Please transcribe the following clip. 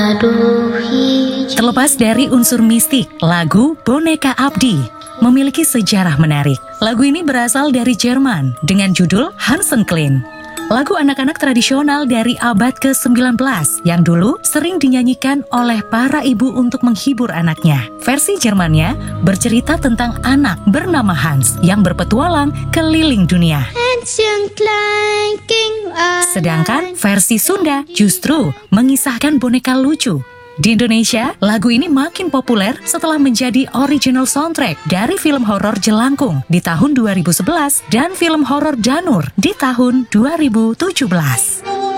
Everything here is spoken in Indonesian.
Terlepas dari unsur mistik, lagu Boneka Abdi memiliki sejarah menarik. Lagu ini berasal dari Jerman dengan judul Hansen Klein. Lagu anak-anak tradisional dari abad ke-19 yang dulu sering dinyanyikan oleh para ibu untuk menghibur anaknya. Versi Jermannya bercerita tentang anak bernama Hans yang berpetualang keliling dunia. Sedangkan versi Sunda justru mengisahkan boneka lucu. Di Indonesia, lagu ini makin populer setelah menjadi original soundtrack dari film horor Jelangkung di tahun 2011 dan film horor Danur di tahun 2017.